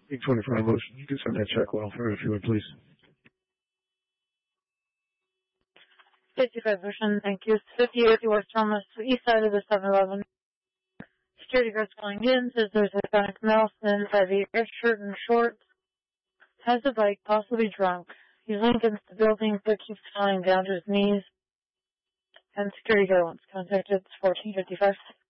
824 motion. You can send that check welfare if you would, please. 55 motion, thank you. 58 West Thomas, east side of the 7-Eleven. Security guard's going in, says there's a Hispanic male in 5'8", red shirt and shorts. Has a bike, possibly drunk. He's leaning against the building, but keeps falling down to his knees. And security guard wants contacted. It's 1455.